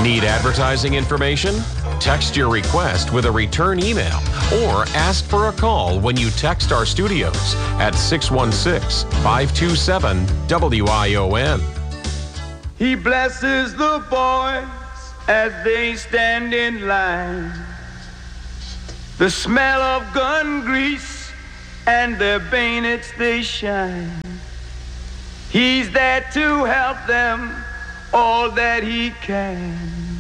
Need advertising information? Text your request with a return email or ask for a call when you text our studios at 616-527-WION. He blesses the boys as they stand in line. The smell of gun grease and their bayonets they shine. He's there to help them all that he can.